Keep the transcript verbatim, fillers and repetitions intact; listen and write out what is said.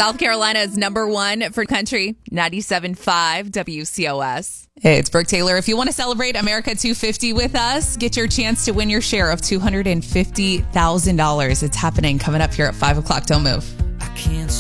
South Carolina is number one for country, ninety-seven point five W C O S. Hey, it's Brooke Taylor. If you want to celebrate America two fifty with us, get your chance to win your share of two hundred fifty thousand dollars. It's happening coming up here at five o'clock. Don't move. I can't